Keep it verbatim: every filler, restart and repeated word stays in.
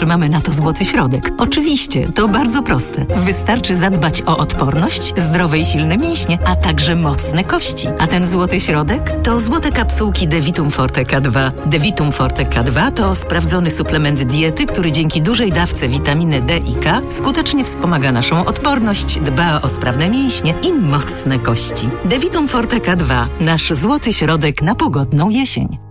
mamy na to złoty środek? Oczywiście, to bardzo proste. Wystarczy zadbać o odporność, zdrowe i silne mięśnie, a także mocne kości. A ten złoty środek? To złote kapsułki Devitum Forte K dwa. Devitum Forte K dwa to sprawdzony suplement diety, który dzięki dużej dawce witaminy D i K skutecznie wspomaga naszą odporność, dba o sprawne mięśnie i mocne kości. Devitum Forte K dwa. Nasz złoty środek na pogodną jesień.